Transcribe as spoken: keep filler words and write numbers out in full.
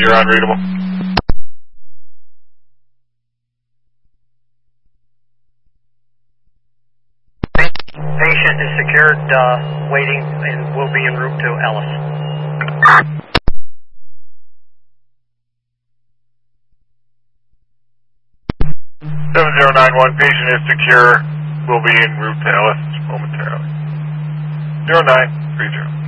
you're unreadable. Patient is secured, uh, waiting, and will be en route to Ellis. seven zero nine one, patient is secure, will be en route to Ellis momentarily. zero nine three zero.